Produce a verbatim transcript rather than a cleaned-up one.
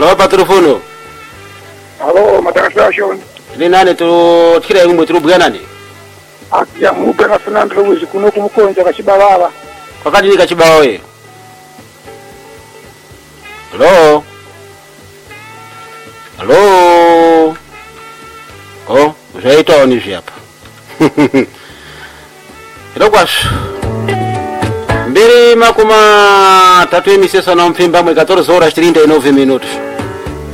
Alo pa telefono. Alo matangazo. Ni nani tu tikira yumwe turubuga nani? Akya muga na Fernando Luiz kuno kumukonja kachibalala. Wakati ni kachibawa wewe. Hello. Hello. Oh, usaita onishi hapa. Ilo kwasu. Mbili makuma tatu emisesa na mfimba mwe quatorze horas trinta e nove minutos.